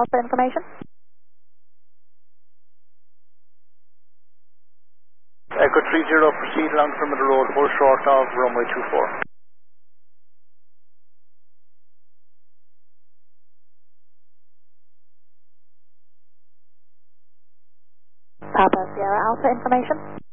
Alpha information. Echo 30, proceed along perimeter road, hold short of runway 24. Papa Sierra Alpha information.